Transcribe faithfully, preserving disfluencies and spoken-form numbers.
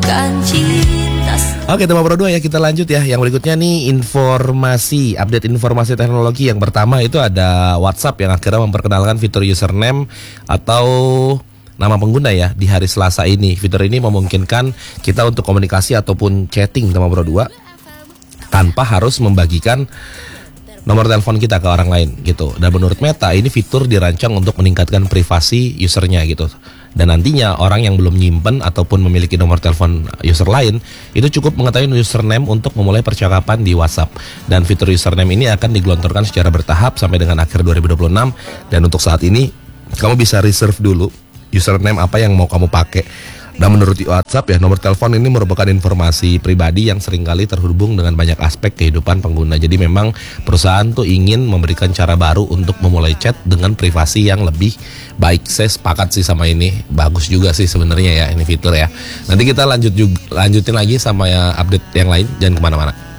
Oke, tema Pro dua ya, kita lanjut ya. Yang berikutnya nih informasi, update informasi teknologi. Yang pertama itu ada WhatsApp yang akhirnya memperkenalkan fitur username atau nama pengguna ya di hari Selasa ini. Fitur ini memungkinkan kita untuk komunikasi ataupun chatting tema Pro dua tanpa harus membagikan nomor telepon kita ke orang lain gitu. Dan menurut Meta ini fitur dirancang untuk meningkatkan privasi usernya gitu. Dan nantinya orang yang belum nyimpen ataupun memiliki nomor telepon user lain itu cukup mengetahui username untuk memulai percakapan di WhatsApp. Dan fitur username ini akan digelontorkan secara bertahap sampai dengan akhir dua ribu dua puluh enam. Dan untuk saat ini kamu bisa reserve dulu username apa yang mau kamu pakai. Dan menurut WhatsApp ya, nomor telepon ini merupakan informasi pribadi yang seringkali terhubung dengan banyak aspek kehidupan pengguna. Jadi memang perusahaan tuh ingin memberikan cara baru untuk memulai chat dengan privasi yang lebih baik. Saya sepakat sih sama ini, bagus juga sih sebenarnya ya ini fitur ya. Nanti kita lanjut juga, lanjutin lagi sama ya update yang lain, jangan kemana-mana.